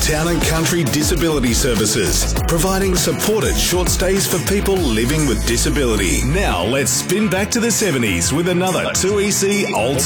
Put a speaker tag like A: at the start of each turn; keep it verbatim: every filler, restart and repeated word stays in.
A: Town and Country Disability Services, providing supported short stays for people living with disability. Now let's spin back to the seventies with another two E C Old